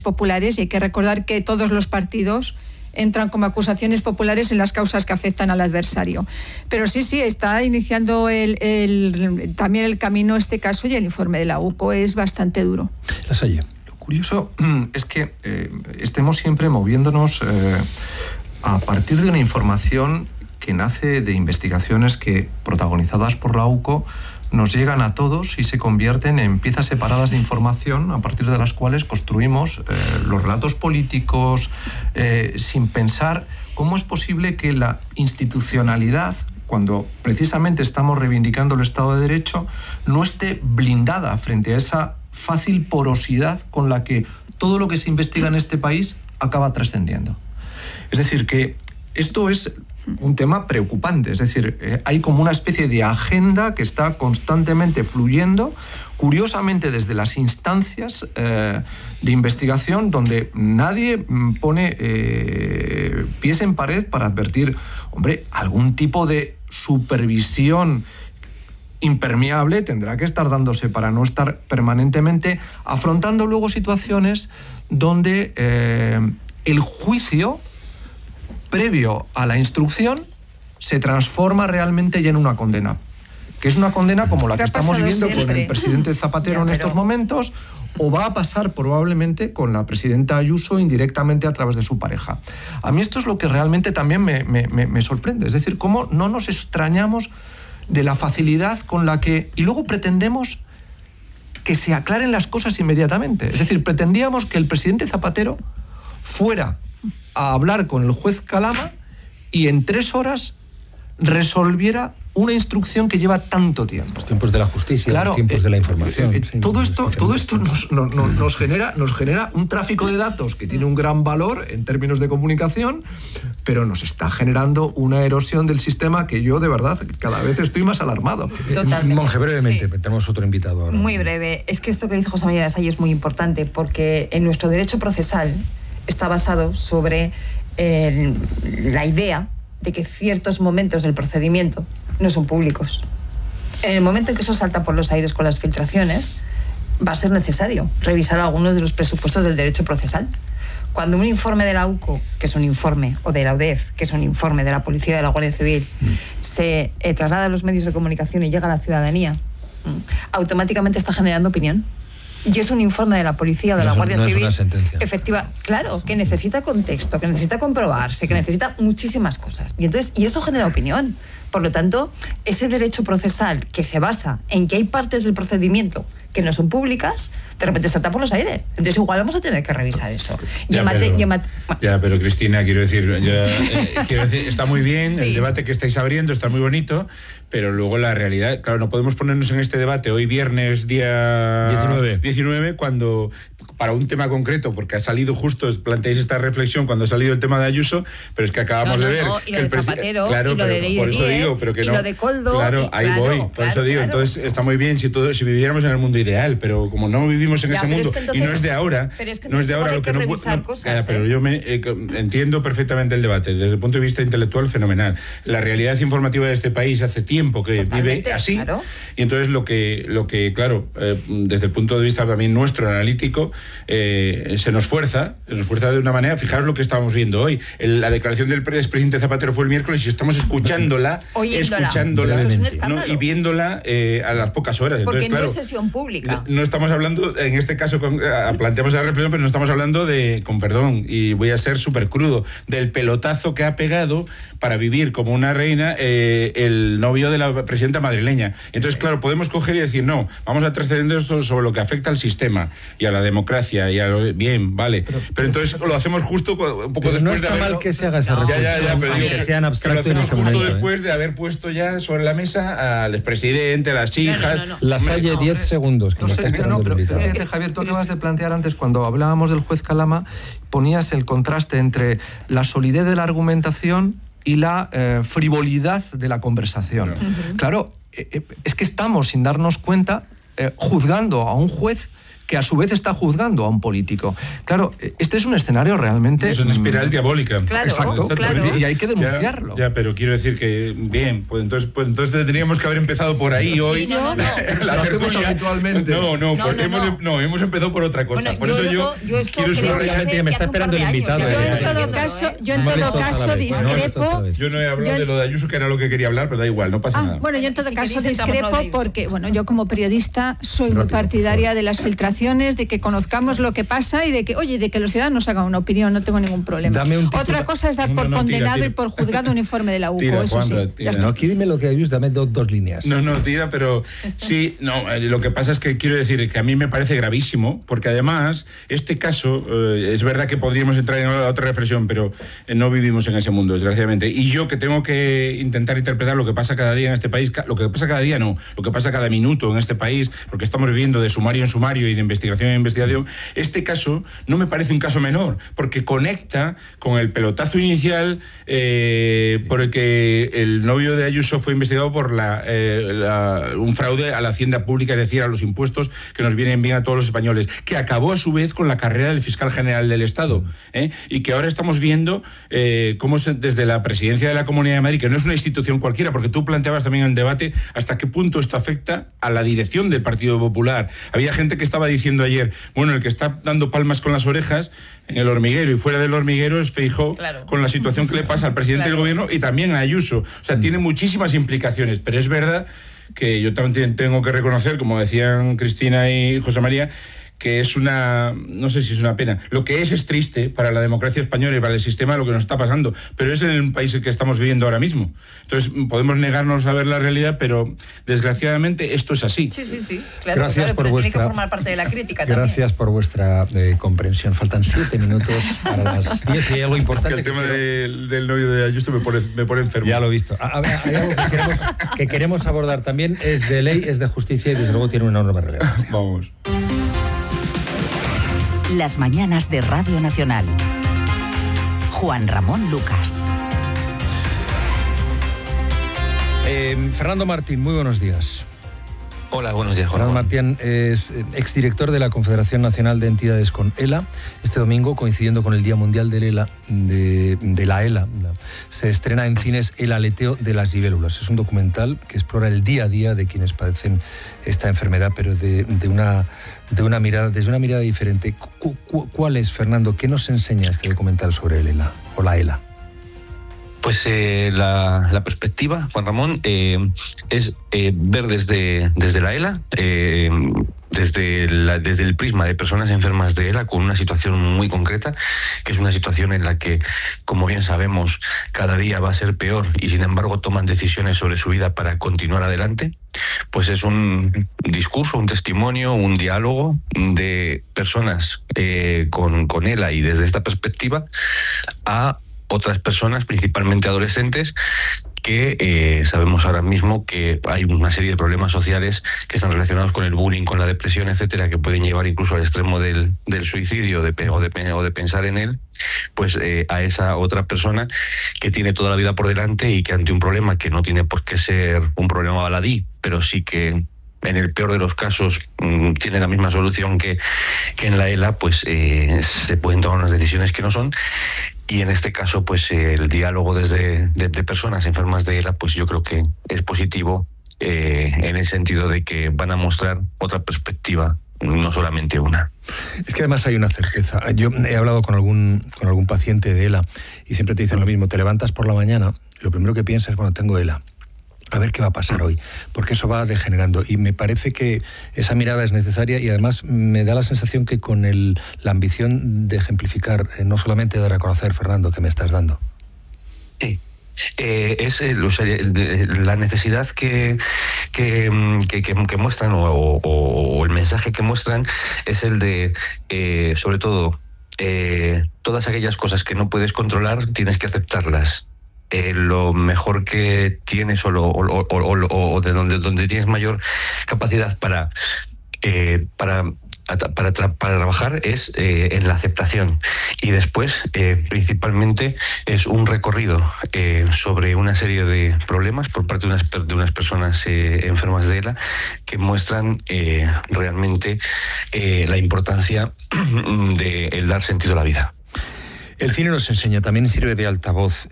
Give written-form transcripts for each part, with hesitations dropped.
populares, y hay que recordar que todos los partidos entran como acusaciones populares en las causas que afectan al adversario. Pero sí, está iniciando también el camino este caso, y el informe de la UCO es bastante duro. Lasalle. Lo curioso es que estemos siempre moviéndonos a partir de una información que nace de investigaciones que, protagonizadas por la UCO, nos llegan a todos y se convierten en piezas separadas de información a partir de las cuales construimos los relatos políticos sin pensar cómo es posible que la institucionalidad, cuando precisamente estamos reivindicando el Estado de Derecho, no esté blindada frente a esa fácil porosidad con la que todo lo que se investiga en este país acaba trascendiendo. Es decir, que esto es un tema preocupante, es decir, hay como una especie de agenda que está constantemente fluyendo, curiosamente desde las instancias de investigación, donde nadie pone pies en pared para advertir, hombre, algún tipo de supervisión impermeable tendrá que estar dándose para no estar permanentemente afrontando luego situaciones donde el juicio previo a la instrucción se transforma realmente ya en una condena, que es una condena como la que estamos viviendo siempre con el presidente Zapatero en estos momentos, o va a pasar probablemente con la presidenta Ayuso indirectamente a través de su pareja. A mí esto es lo que realmente también me sorprende, es decir, cómo no nos extrañamos de la facilidad con la que... Y luego pretendemos que se aclaren las cosas inmediatamente. Es decir, pretendíamos que el presidente Zapatero fuera a hablar con el juez Calama y en 3 horas resolviera una instrucción que lleva tanto tiempo. Los tiempos de la justicia, claro, los tiempos de la información. Todo esto nos genera un tráfico de datos que tiene un gran valor en términos de comunicación, pero nos está generando una erosión del sistema que yo, de verdad, cada vez estoy más alarmado. Totalmente. Monje, brevemente, tenemos otro invitado ahora. Muy breve. Es que esto que dice José María Lasalle es muy importante, porque en nuestro derecho procesal está basado sobre la idea de que ciertos momentos del procedimiento no son públicos. En el momento en que eso salta por los aires con las filtraciones, va a ser necesario revisar algunos de los presupuestos del derecho procesal. Cuando un informe de la UCO, que es un informe, o de la UDEF, que es un informe de la Policía y de la Guardia Civil, se traslada a los medios de comunicación y llega a la ciudadanía, automáticamente está generando opinión. Y es un informe de la Policía o de la Guardia Civil. Es una sentencia. Efectiva, claro, que necesita contexto, que necesita comprobarse, que necesita muchísimas cosas. Y eso genera opinión. Por lo tanto, ese derecho procesal que se basa en que hay partes del procedimiento que no son públicas, de repente salta por los aires. Entonces igual vamos a tener que revisar eso. Pero Cristina, quiero decir, está muy bien el debate que estáis abriendo, está muy bonito, pero luego la realidad, claro, no podemos ponernos en este debate hoy viernes día 19 cuando, para un tema concreto, porque ha salido justo, planteáis esta reflexión cuando ha salido el tema de Ayuso, pero es que acabamos de ver y lo de Zapatero, claro, y lo de por eso digo, pero que y no, lo de Koldo, claro, ahí voy, por eso digo, entonces está muy bien si viviéramos en el mundo ideal, pero como no vivimos en ese mundo, y no es de ahora, no es de ahora lo que no revisar cosas, pero yo entiendo perfectamente el debate desde el punto de vista intelectual, fenomenal. La realidad informativa de este país hace tiempo que vive así, claro. Y entonces lo que claro, desde el punto de vista también nuestro analítico, se nos fuerza de una manera. Fijaros lo que estábamos viendo hoy. La declaración del expresidente Zapatero fue el miércoles y estamos escuchándola ¿no? Y viéndola a las pocas horas. Entonces, porque no es sesión pública. No estamos hablando, en este caso, planteamos la reflexión, pero no estamos hablando con perdón, y voy a ser súper crudo, del pelotazo que ha pegado para vivir como una reina el novio de la presidenta madrileña. Entonces, claro, podemos coger y decir, no, vamos a trascender esto sobre lo que afecta al sistema y a la democracia y a lo bien, vale. Pero entonces lo hacemos justo un poco después no está de haber... mal que se haga esa reflexión, pero digo, que sean abstractos en ese momento. Justo después de haber puesto ya sobre la mesa al expresidente, a las hijas... Lasalle, 10 segundos. No sé, pero Javier, tú acabas de plantear antes, cuando hablábamos del juez Calama, ponías el contraste entre la solidez de la argumentación y la frivolidad de la conversación. Claro, es que estamos, sin darnos cuenta, juzgando a un juez que a su vez está juzgando a un político. Claro, este es un escenario realmente... Es una espiral diabólica. Claro, exacto, claro. Y hay que denunciarlo. Ya, pero quiero decir que, bien, pues entonces tendríamos que haber empezado por ahí hoy. No. La tertulia habitualmente. No, hemos empezado por otra cosa. Bueno, por eso yo quiero subrayar que me está esperando el invitado. Yo en todo caso discrepo. Yo no he hablado de lo de Ayuso, que era lo que quería hablar, pero da igual, no pasa nada. Bueno, yo en todo caso discrepo porque, bueno, yo como periodista soy muy partidaria de las filtraciones, de que conozcamos lo que pasa y de que, oye, de que los ciudadanos hagan una opinión, no tengo ningún problema. Otra cosa es dar por condenado y por juzgado un informe de la UCO, eso Juanra, sí. No, aquí dime lo que Ayuso, dame dos líneas. No, tira, pero sí, lo que pasa es que quiero decir que a mí me parece gravísimo, porque además este caso, es verdad que podríamos entrar en otra reflexión, pero no vivimos en ese mundo, desgraciadamente. Y yo que tengo que intentar interpretar lo que pasa cada día en este país, lo que pasa cada día no, lo que pasa cada minuto en este país, porque estamos viviendo de sumario en sumario y de investigación en investigación, este caso no me parece un caso menor, porque conecta con el pelotazo inicial por el que el novio de Ayuso fue investigado por un fraude a la hacienda pública, es decir, a los impuestos que nos vienen bien a todos los españoles, que acabó a su vez con la carrera del fiscal general del Estado, y que ahora estamos viendo cómo desde la presidencia de la Comunidad de Madrid, que no es una institución cualquiera, porque tú planteabas también en el debate hasta qué punto esto afecta a la dirección del Partido Popular. Había gente que estaba diciendo ayer, bueno, el que está dando palmas con las orejas en el hormiguero y fuera del hormiguero es Feijóo, claro, con la situación que le pasa al presidente del gobierno y también a Ayuso. O sea, tiene muchísimas implicaciones, pero es verdad que yo también tengo que reconocer, como decían Cristina y José María, que es no sé si es una pena, lo que es triste para la democracia española y para el sistema lo que nos está pasando, pero es en el país en que estamos viviendo ahora mismo. Entonces podemos negarnos a ver la realidad, pero desgraciadamente esto es así. Sí, claro, gracias por tiene que formar parte de la crítica también. Gracias por vuestra comprensión. Faltan 7 minutos para las 10 y hay algo importante. Es que el tema del novio de Ayuso me pone enfermo. Ya lo he visto. Hay algo que queremos abordar también, es de ley, es de justicia y desde luego tiene una enorme relevancia. Vamos. Las mañanas de Radio Nacional. Juan Ramón Lucas. Fernando Martín, muy buenos días. Hola, buenos días, Juan. Fernando Martín es exdirector de la Confederación Nacional de Entidades con ELA. Este domingo, coincidiendo con el Día Mundial del ELA, de la ELA, se estrena en cines El aleteo de las libélulas. Es un documental que explora el día a día de quienes padecen esta enfermedad, pero desde una mirada diferente. ¿Cuál es, Fernando? ¿Qué nos enseña este documental sobre el ELA o la ELA? Pues la perspectiva, Juan Ramón, es ver desde la ELA, desde el prisma de personas enfermas de ELA, con una situación muy concreta, que es una situación en la que, como bien sabemos, cada día va a ser peor y sin embargo toman decisiones sobre su vida para continuar adelante. Pues es un discurso, un testimonio, un diálogo de personas con ELA y desde esta perspectiva a otras personas, principalmente adolescentes, que sabemos ahora mismo que hay una serie de problemas sociales que están relacionados con el bullying, con la depresión, etcétera, que pueden llevar incluso al extremo del suicidio o de pensar en él, pues a esa otra persona que tiene toda la vida por delante y que ante un problema que no tiene por qué ser un problema baladí, pero sí que en el peor de los casos tiene la misma solución que en la ELA, pues se pueden tomar unas decisiones que no son. Y en este caso, pues el diálogo de personas enfermas de ELA, pues yo creo que es positivo en el sentido de que van a mostrar otra perspectiva, no solamente una. Es que además hay una certeza. Yo he hablado con algún paciente de ELA y siempre te dicen lo mismo. Te levantas por la mañana, lo primero que piensas es, bueno, tengo ELA. A ver qué va a pasar hoy, porque eso va degenerando. Y me parece que esa mirada es necesaria y además me da la sensación que con la ambición de ejemplificar, no solamente dar a conocer, Fernando, que me estás dando. Sí. Es la necesidad que muestran o el mensaje que muestran es el de, sobre todo, todas aquellas cosas que no puedes controlar, tienes que aceptarlas. Lo mejor que tienes o de donde tienes mayor capacidad para para trabajar es en la aceptación, y después principalmente es un recorrido sobre una serie de problemas por parte de unas personas enfermas de ELA que muestran realmente la importancia de el dar sentido a la vida. El cine nos enseña, también sirve de altavoz.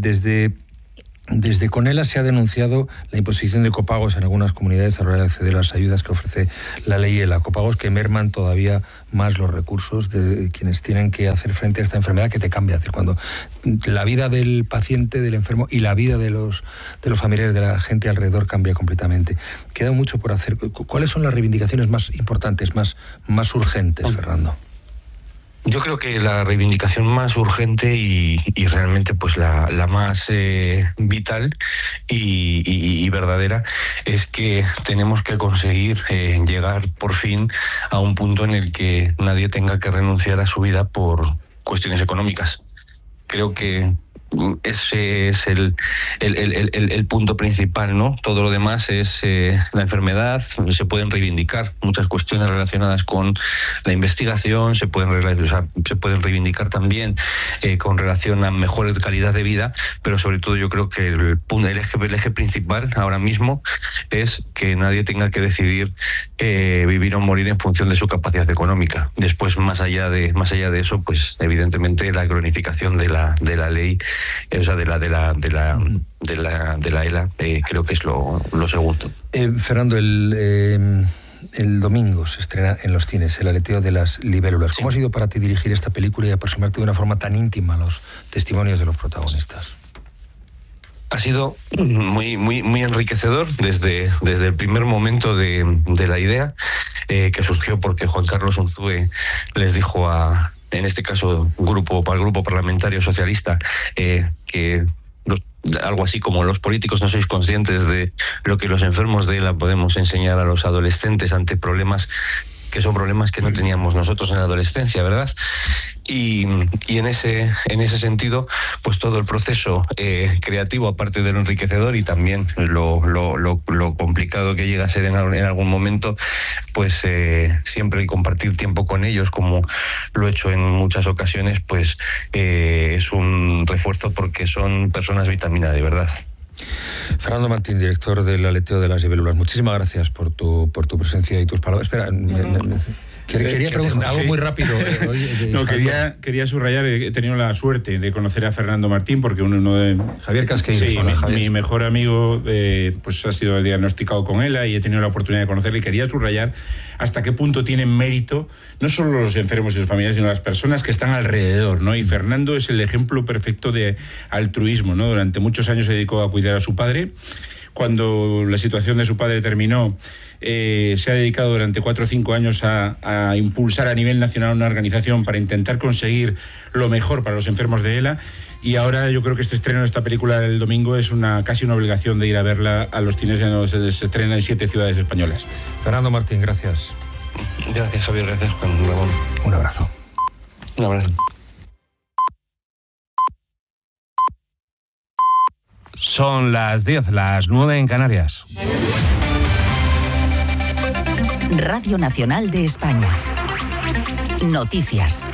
Desde CONELA se ha denunciado la imposición de copagos en algunas comunidades a la hora de acceder a las ayudas que ofrece la ley ELA, copagos que merman todavía más los recursos de quienes tienen que hacer frente a esta enfermedad que te cambia. Es decir, cuando la vida del paciente, del enfermo y la vida de los familiares, de la gente alrededor cambia completamente. Queda mucho por hacer. ¿Cuáles son las reivindicaciones más importantes, más urgentes, Fernando? Yo creo que la reivindicación más urgente y realmente pues la más vital y verdadera es que tenemos que conseguir llegar por fin a un punto en el que nadie tenga que renunciar a su vida por cuestiones económicas. Creo que ese es el punto principal, ¿no? Todo lo demás es la enfermedad. Se pueden reivindicar muchas cuestiones relacionadas con la investigación, se pueden reivindicar también con relación a mejor calidad de vida, pero sobre todo yo creo que el eje principal ahora mismo es que nadie tenga que decidir vivir o morir en función de su capacidad económica. Después, más allá de eso, pues evidentemente la cronificación de la ley, o sea, de la ELA, creo que es lo segundo. Fernando, el domingo se estrena en los cines El aleteo de las libélulas. Sí. ¿Cómo ha sido para ti dirigir esta película y aproximarte de una forma tan íntima a los testimonios de los protagonistas? Ha sido muy enriquecedor desde el primer momento de la idea, que surgió porque Juan Carlos Unzúe les dijo en este caso al grupo parlamentario socialista, que algo así como los políticos no sois conscientes de lo que los enfermos de ELA podemos enseñar a los adolescentes ante problemas que son problemas que no teníamos nosotros en la adolescencia, ¿verdad? Y en ese sentido, pues todo el proceso creativo, aparte de lo enriquecedor y también lo complicado que llega a ser en algún momento, pues siempre compartir tiempo con ellos, como lo he hecho en muchas ocasiones, pues es un refuerzo porque son personas vitamina de verdad. Fernando Martín, director del aleteo de las libélulas, muchísimas gracias por tu presencia y tus palabras. Espera, quería preguntar algo muy rápido. Quería subrayar, he tenido la suerte de conocer a Fernando Martín porque uno de... Javier Casqueiro. Sí, mi mejor amigo pues ha sido diagnosticado con ELA y he tenido la oportunidad de conocerle, y quería subrayar hasta qué punto tienen mérito no solo los enfermos y sus familiares, sino las personas que están alrededor, ¿no? Y Fernando es el ejemplo perfecto de altruismo, ¿no? Durante muchos años se dedicó a cuidar a su padre. Cuando la situación de su padre terminó, se ha dedicado durante 4 o 5 años a impulsar a nivel nacional una organización para intentar conseguir lo mejor para los enfermos de ELA, y ahora yo creo que este estreno de esta película el domingo es casi una obligación de ir a verla a los cines en donde se estrena en 7 ciudades españolas. Fernando Martín, gracias. Gracias, Javier, gracias, Juan Ramón. Un abrazo. Un abrazo. Son las 10, las 9 en Canarias. Radio Nacional de España. Noticias.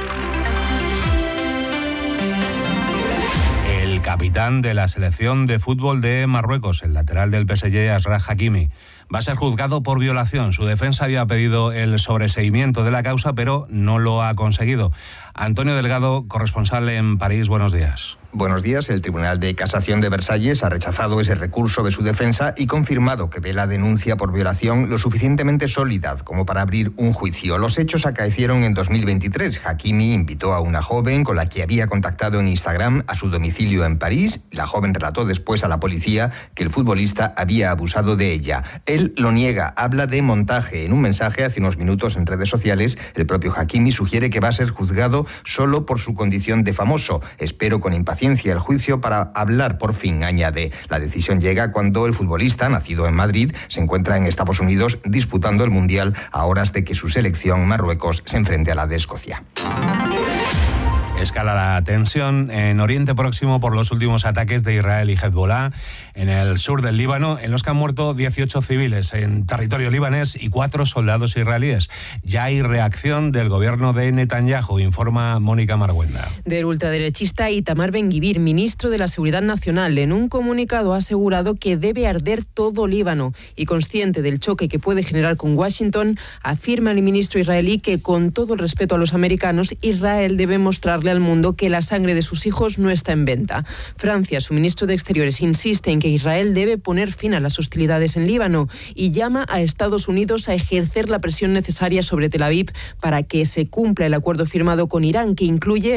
El capitán de la selección de fútbol de Marruecos, el lateral del PSG, Achraf Hakimi, va a ser juzgado por violación. Su defensa había pedido el sobreseimiento de la causa, pero no lo ha conseguido. Antonio Delgado, corresponsal en París, buenos días. Buenos días. El Tribunal de Casación de Versalles ha rechazado ese recurso de su defensa y confirmado que ve la denuncia por violación lo suficientemente sólida como para abrir un juicio. Los hechos acaecieron en 2023. Hakimi invitó a una joven con la que había contactado en Instagram a su domicilio en París. La joven relató después a la policía que el futbolista había abusado de ella. Él lo niega, habla de montaje. En un mensaje hace unos minutos en redes sociales, el propio Hakimi sugiere que va a ser juzgado solo por su condición de famoso. Espero con impaciencia el juicio para hablar por fin, añade. La decisión llega cuando el futbolista, nacido en Madrid, se encuentra en Estados Unidos disputando el Mundial a horas de que su selección, Marruecos, se enfrente a la de Escocia. Escala la tensión en Oriente Próximo por los últimos ataques de Israel y Hezbollah en el sur del Líbano, en los que han muerto 18 civiles en territorio libanés y 4 soldados israelíes. Ya hay reacción del gobierno de Netanyahu, informa Mónica Marguenda. Del ultraderechista Itamar Ben-Gvir, ministro de la Seguridad Nacional, en un comunicado ha asegurado que debe arder todo Líbano y, consciente del choque que puede generar con Washington, afirma el ministro israelí que, con todo el respeto a los americanos, Israel debe mostrarle al mundo que la sangre de sus hijos no está en venta. Francia, su ministro de Exteriores, insiste en que Israel debe poner fin a las hostilidades en Líbano y llama a Estados Unidos a ejercer la presión necesaria sobre Tel Aviv para que se cumpla el acuerdo firmado con Irán, que incluye